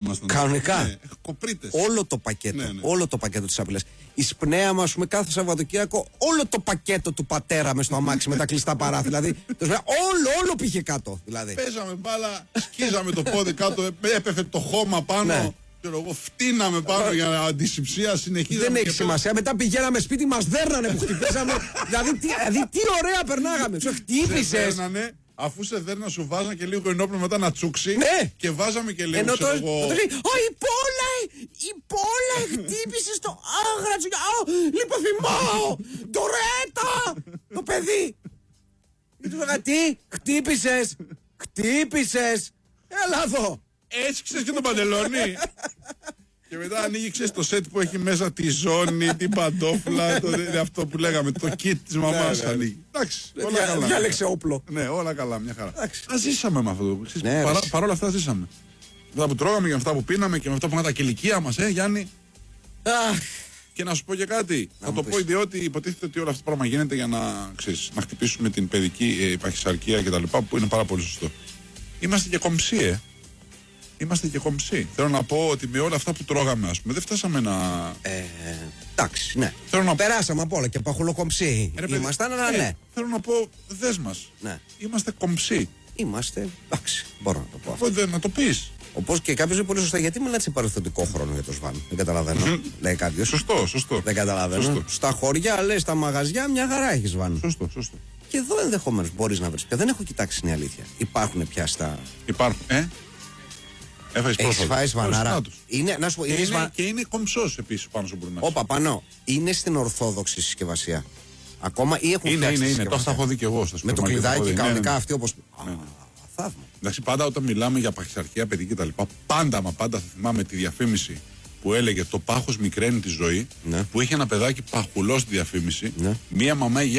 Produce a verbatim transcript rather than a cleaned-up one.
ήμασταν. Κανονικά. Ναι, κοπρίτες. Όλο το πακέτο. Ναι, ναι. Όλο το πακέτο της απειλής. Η σπνέα μας, πούμε, κάθε Σαββατοκύριακο, όλο το πακέτο του πατέρα με στο αμάξι με τα κλειστά παράθυρα. Δηλαδή, όλο, όλο πήγε κάτω. Δηλαδή. Παίζαμε μπάλα, σκίζαμε το πόδι κάτω, έπεφε το χώμα πάνω. Ναι. Εγώ φτύναμε πάνω για αντισηψία, συνεχίζαμε. Δεν έχει σημασία. Μετά πηγαίναμε σπίτι, μας δέρνανε που χτυπήσαμε. δηλαδή, τι, δηλαδή, τι ωραία περνάγαμε. Σου χτύπησες. Αφού σε δέρνα σου βάζανε και λίγο ενόπνο μετά να τσούξει. Ναι. Και βάζαμε και λίγο. Ενώ το. Εγώ... Ω, η Πόλα! Η Πόλα χτύπησε στο άγρατσο. Λιποθυμάω! Ντορέτα! Το παιδί! Και του λέγα τι, χτύπησες! Χτύπησες! Έλα εδώ! Έσκησες και το παντελόνι! Και μετά ανοίγει, ξέρεις, το σετ που έχει μέσα τη ζώνη, την παντόφλα, το, αυτό που λέγαμε, το kit της μαμάς ανοίγει. Εντάξει, όλα Δια, καλά. Διάλεξε όπλο. Ναι, όλα καλά, μια χαρά. Εντάξει. Α, ζήσαμε με αυτό. Ναι, παρά, παρόλα αυτά ζήσαμε. Με αυτά που τρώγαμε και με αυτά που πίναμε και με αυτά που είχαμε τα κηλικία μας, ε, Γιάννη. Αχ. Και να σου πω και κάτι. Να θα το πεις. πω διότι υποτίθεται ότι όλο αυτό το πράγμα γίνεται για να, ξέρεις, να χτυπήσουμε την παιδική ε, παχυσαρκία κτλ. Που είναι πάρα πολύ σωστό. Είμαστε και κομψοί, ε. Είμαστε και κομψοί. Θέλω να πω ότι με όλα αυτά που τρώγαμε, ας πούμε, δεν φτάσαμε να. Ε, εντάξει, ναι. Θέλω να... Περάσαμε από όλα και παχουλοκομψοί. Ε, ήμασταν, αλλά ε, ναι. Θέλω να πω, δες μας. Ναι. Είμαστε κομψοί. Είμαστε. Εντάξει, μπορώ να το πω αυτό. Οπότε, να το πεις. Όπως και κάποιος είναι πολύ σωστά. Γιατί μιλάτε σε παρελθοντικό χρόνο για το Σβάν? Δεν καταλαβαίνω. Λέει κάποιος. Σωστό, σωστό. Δεν καταλαβαίνω. Σωστό. Στα χωριά, λέει, στα μαγαζιά, μια χαρά έχει Σβάν. Σωστό, σωστό. Και εδώ ενδεχομένως μπορείς να βρεις πια. Δεν έχω κοιτάξει, είναι αλήθεια. Υπάρχουν πια στα. Υπάρχουν. Ε? Έχεις φάει σβανάρα. Είναι, να σου πω, και, είναι είναι, σβα... και είναι κομψός επίσης πάνω στο μπουρνάκι. Όπα, πάνω. Είναι στην ορθόδοξη συσκευασία. Ακόμα ή έχουν είναι, φτιάξει. Είναι, είναι, είναι. Το έχω δει και εγώ. Με το κλειδάκι κανονικά ναι, ναι. αυτή όπως. Ναι, ναι. Θαύμα. Εντάξει, πάντα όταν μιλάμε για παχυσαρκία παιδική κτλ. Πάντα μα πάντα θα θυμάμαι τη διαφήμιση που έλεγε το πάχος μικραίνει τη ζωή. Ναι. Που είχε ένα παιδάκι παχουλό στη διαφήμιση. Ναι. Μία μαμά